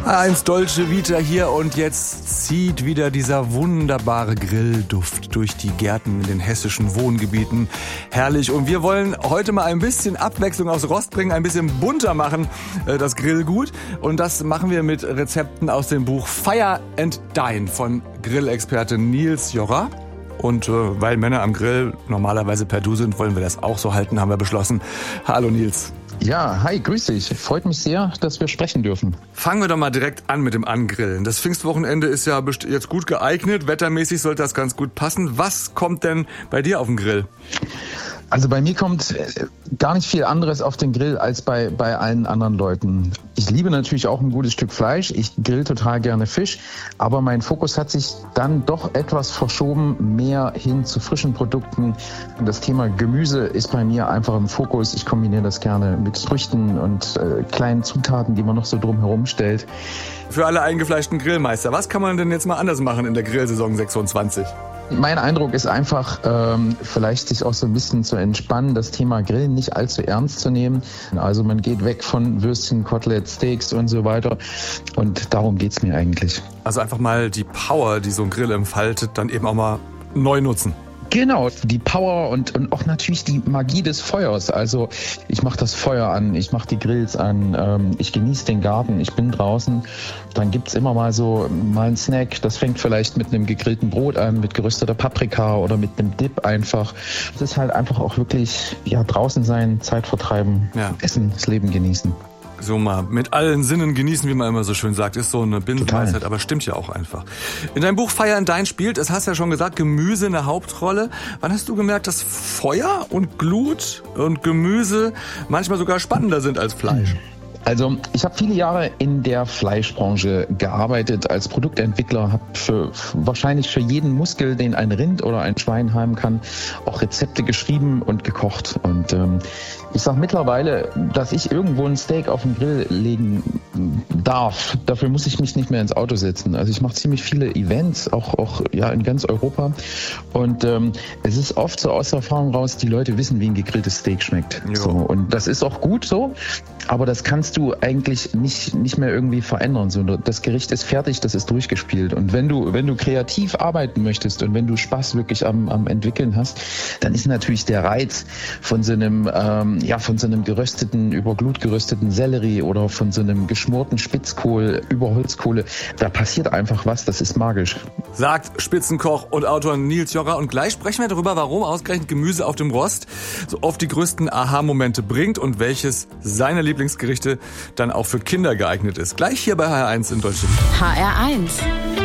Eins Dolce Vita hier und jetzt zieht wieder dieser wunderbare Grillduft durch die Gärten in den hessischen Wohngebieten. Herrlich. Und wir wollen heute mal ein bisschen Abwechslung aufs Rost bringen, ein bisschen bunter machen, das Grillgut. Und das machen wir mit Rezepten aus dem Buch Fire and Dine von Grillexperte Nils Jorra. Und weil Männer am Grill normalerweise per Du sind, wollen wir das auch so halten, haben wir beschlossen. Hallo Nils. Ja, hi, grüß dich. Freut mich sehr, dass wir sprechen dürfen. Fangen wir doch mal direkt an mit dem Angrillen. Das Pfingstwochenende ist ja jetzt gut geeignet. Wettermäßig sollte das ganz gut passen. Was kommt denn bei dir auf den Grill? Also bei mir kommt gar nicht viel anderes auf den Grill als bei allen anderen Leuten. Ich liebe natürlich auch ein gutes Stück Fleisch. Ich grill total gerne Fisch. Aber mein Fokus hat sich dann doch etwas verschoben, mehr hin zu frischen Produkten. Das Thema Gemüse ist bei mir einfach im Fokus. Ich kombiniere das gerne mit Früchten und kleinen Zutaten, die man noch so drumherum stellt. Für alle eingefleischten Grillmeister, was kann man denn jetzt mal anders machen in der Grillsaison 26? Mein Eindruck ist einfach, vielleicht sich auch so ein bisschen zu entspannen, das Thema Grillen nicht allzu ernst zu nehmen. Also man geht weg von Würstchen, Kotelett, Steaks und so weiter. Und darum geht's mir eigentlich. Also einfach mal die Power, die so ein Grill entfaltet, dann eben auch mal neu nutzen. Genau, die Power und auch natürlich die Magie des Feuers. Also ich mache das Feuer an, ich mache die Grills an, ich genieße den Garten, ich bin draußen. Dann gibt's immer mal einen Snack. Das fängt vielleicht mit einem gegrillten Brot an, mit gerösteter Paprika oder mit einem Dip einfach. Es ist halt einfach auch wirklich draußen sein, Zeit vertreiben, Essen, das Leben genießen. So mal mit allen Sinnen genießen, wie man immer so schön sagt, ist so eine Binsenweisheit, aber stimmt ja auch einfach. In deinem Buch Fire and Dine spielt, das hast du ja schon gesagt, Gemüse eine Hauptrolle. Wann hast du gemerkt, dass Feuer und Glut und Gemüse manchmal sogar spannender sind als Fleisch? Also ich habe viele Jahre in der Fleischbranche gearbeitet als Produktentwickler, habe wahrscheinlich für jeden Muskel, den ein Rind oder ein Schwein haben kann, auch Rezepte geschrieben und gekocht. Und ich sage mittlerweile, dass ich irgendwo ein Steak auf den Grill legen darf. Dafür muss ich mich nicht mehr ins Auto setzen. Also ich mache ziemlich viele Events, auch in ganz Europa. Und es ist oft so aus der Erfahrung raus, die Leute wissen, wie ein gegrilltes Steak schmeckt. So, und das ist auch gut so, aber das kannst du eigentlich nicht mehr irgendwie verändern. So, das Gericht ist fertig, das ist durchgespielt. Und wenn du kreativ arbeiten möchtest und wenn du Spaß wirklich am Entwickeln hast, dann ist natürlich der Reiz von so einem gerösteten, über Glut gerösteten Sellerie oder von so einem geschmorten Spitzkohl über Holzkohle, da passiert einfach was, das ist magisch. Sagt Spitzenkoch und Autor Nils Jorra. Und gleich sprechen wir darüber, warum ausgerechnet Gemüse auf dem Rost so oft die größten Aha-Momente bringt und welches seiner Lieblingsgerichte dann auch für Kinder geeignet ist. Gleich hier bei HR1 in Deutschland. HR1